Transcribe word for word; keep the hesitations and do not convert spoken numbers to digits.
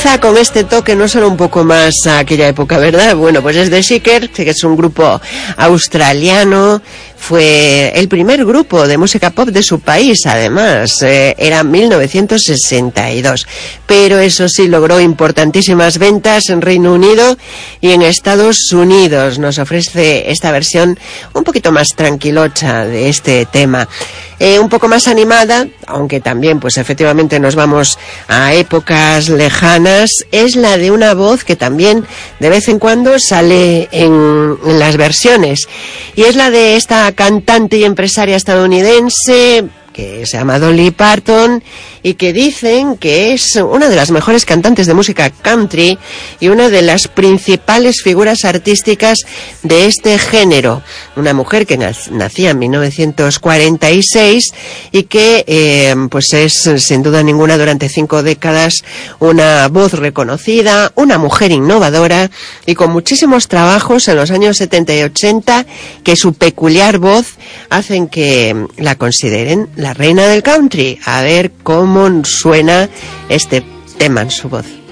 quizá con este toque no solo un poco más a aquella época, ¿verdad? Bueno, pues es The Shakers, que es un grupo australiano. Fue el primer grupo de música pop de su país, además, eh, era mil novecientos sesenta y dos, pero eso sí, logró importantísimas ventas en Reino Unido y en Estados Unidos. Nos ofrece esta versión un poquito más tranquilocha de este tema, eh, un poco más animada, aunque también, pues efectivamente nos vamos a épocas lejanas. Es la de una voz que también de vez en cuando sale en, en las versiones, y es la de esta cantante y empresaria estadounidense que se llama Dolly Parton, y que dicen que es una de las mejores cantantes de música country y una de las principales figuras artísticas de este género. Una mujer que nacía en mil novecientos cuarenta y seis y que eh, pues es sin duda ninguna durante cinco décadas una voz reconocida, una mujer innovadora y con muchísimos trabajos en los años setenta y ochenta que su peculiar voz hacen que la consideren la reina del country. A ver cómo suena este tema en su voz.